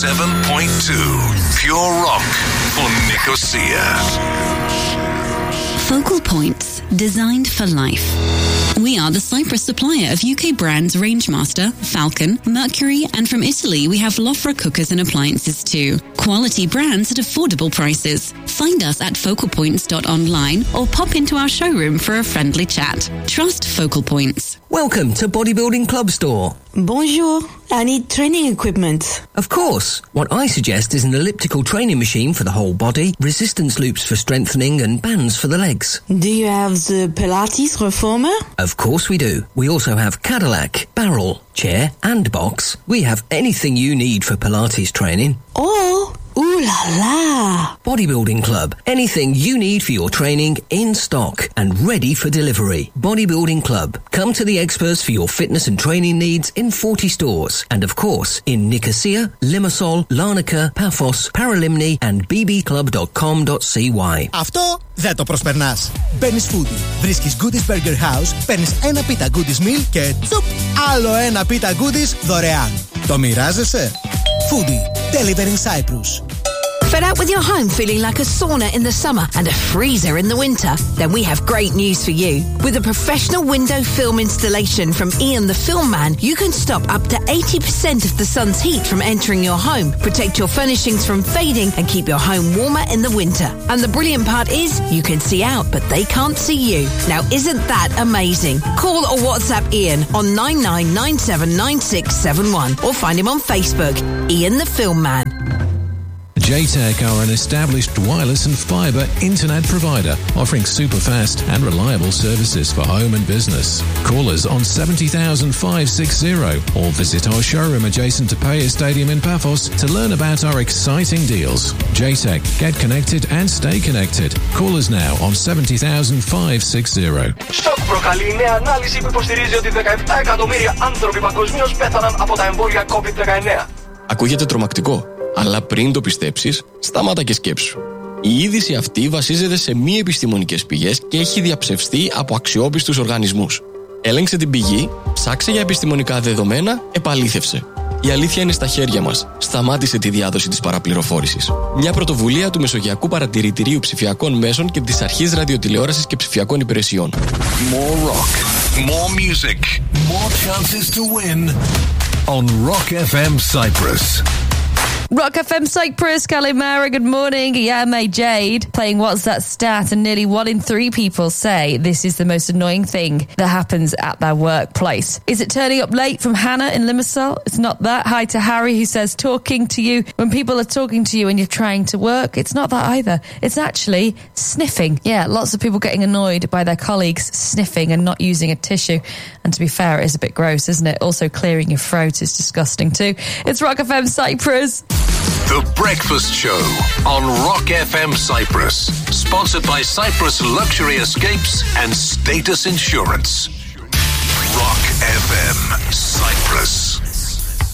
7.2 Pure Rock for Nicosia. Focal Points, designed for life. We are the Cyprus supplier of UK brands Rangemaster, Falcon, Mercury, and from Italy we have Lofra cookers and appliances too. Quality brands at affordable prices. Find us at focalpoints.online or pop into our showroom for a friendly chat. Trust Focal Points. Welcome to Bodybuilding Club Store. Bonjour, I need training equipment. Of course. What I suggest is an elliptical training machine for the whole body, resistance loops for strengthening and bands for the legs. Do you have the Pilates reformer? Of course we do. We also have Cadillac, barrel, chair and box. We have anything you need for Pilates training. Oh, ooh la la. Bodybuilding Club. Anything you need for your training in stock and ready for delivery. Bodybuilding Club. Come to the experts for your fitness and training needs in 40 stores. And of course, in Nicosia, Limassol, Larnaca, Paphos, Paralimni and bbclub.com.cy. Αυτό δεν το προσπερνάς. Μπαίνεις Foodie. Βρίσκεις Goodies Burger House, παίρνεις ένα πίτα Goodies Meal και τσουπ, άλλο ένα πίτα Goodies δωρεάν. Το μοιράζεσαι? Foodie. Deliver in Cyprus. Fed up with your home feeling like a sauna in the summer and a freezer in the winter? Then we have great news for you. With a professional window film installation from Ian the Film Man, you can stop up to 80% of the sun's heat from entering your home, protect your furnishings from fading and keep your home warmer in the winter. And the brilliant part is, you can see out but they can't see you. Now isn't that amazing? Call or WhatsApp Ian on 99979671 or find him on Facebook, Ian the Film Man. JTech are an established wireless and fibre internet provider offering super-fast and reliable services for home and business. Call us on 70,560 or visit our showroom adjacent to Paya Stadium in Paphos to learn about our exciting deals. JTech, get connected and stay connected. Call us now on 70,560. Σοκ προκαλεί η νέα ανάλυση που υποστηρίζει ότι 17 εκατομμύρια άνθρωποι παγκοσμίως πέθαναν από τα εμβόλια COVID-19. Ακούγεται τρομακτικό. Αλλά πριν το πιστέψεις, σταμάτα και σκέψου. Η είδηση αυτή βασίζεται σε μη επιστημονικές πηγές και έχει διαψευστεί από αξιόπιστους οργανισμούς. Έλεγξε την πηγή, ψάξε για επιστημονικά δεδομένα, επαλήθευσε. Η αλήθεια είναι στα χέρια μας. Σταμάτησε τη διάδοση της παραπληροφόρησης. Μια πρωτοβουλία του Μεσογειακού Παρατηρητηρίου Ψηφιακών Μέσων και της Αρχής Ραδιοτηλεόρασης και Ψηφιακών Υπηρεσιών. More rock, more music, more chances to win on Rock FM Cyprus. Rock FM Cyprus, Kalimera, good morning. Yame Jade playing What's That Stat, and nearly 1 in 3 people say this is the most annoying thing that happens at their workplace. Is it turning up late from Hannah in Limassol? It's not that. Hi to Harry who says talking to you when people are talking to you and you're trying to work. It's not that either. It's actually sniffing. Yeah, lots of people getting annoyed by their colleagues sniffing and not using a tissue. And to be fair, it is a bit gross, isn't it? Also clearing your throat is disgusting too. It's Rock FM Cyprus. The Breakfast Show on Rock FM Cyprus. Sponsored by Cyprus Luxury Escapes and Status Insurance. Rock FM